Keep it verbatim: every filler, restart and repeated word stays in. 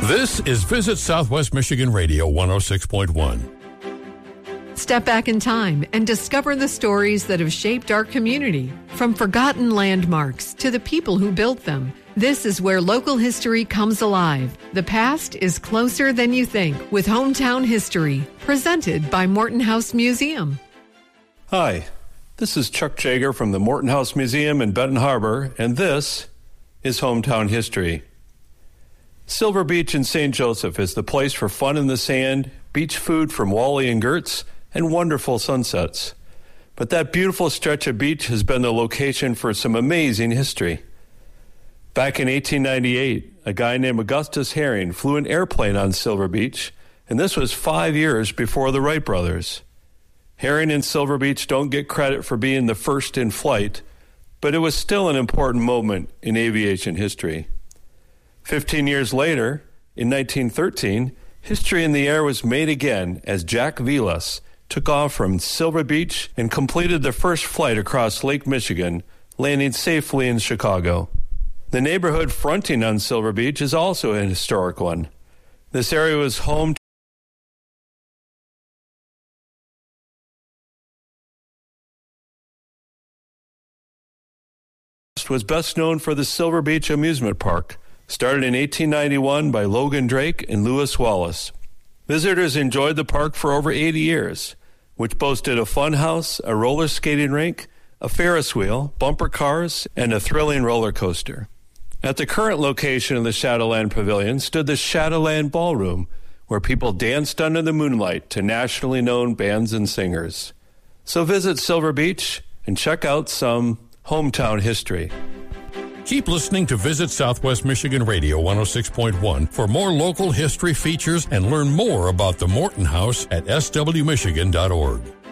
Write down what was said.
This is Visit Southwest Michigan Radio one oh six point one. Step back in time and discover the stories that have shaped our community. From forgotten landmarks to the people who built them, this is where local history comes alive. The past is closer than you think with Hometown History, presented by Morton House Museum. Hi, this is Chuck Jager from the Morton House Museum in Benton Harbor, and this is Hometown History. Silver Beach in Saint Joseph is the place for fun in the sand, beach food from Wally and Gertz, and wonderful sunsets. But that beautiful stretch of beach has been the location for some amazing history. Back in eighteen ninety-eight, a guy named Augustus Herring flew an airplane on Silver Beach, and this was five years before the Wright brothers. Herring and Silver Beach don't get credit for being the first in flight, but it was still an important moment in aviation history. Fifteen years later, in nineteen thirteen, history in the air was made again as Jack Vilas took off from Silver Beach and completed the first flight across Lake Michigan, landing safely in Chicago. The neighborhood fronting on Silver Beach is also a historic one. This area was home to was best known for the Silver Beach Amusement Park, started in eighteen ninety-one by Logan Drake and Lewis Wallace. Visitors enjoyed the park for over eighty years, which boasted a fun house, a roller skating rink, a Ferris wheel, bumper cars, and a thrilling roller coaster. At the current location of the Shadowland Pavilion stood the Shadowland Ballroom, where people danced under the moonlight to nationally known bands and singers. So visit Silver Beach and check out some hometown history. Keep listening to Visit Southwest Michigan Radio one oh six point one for more local history features and learn more about the Morton House at s w michigan dot org.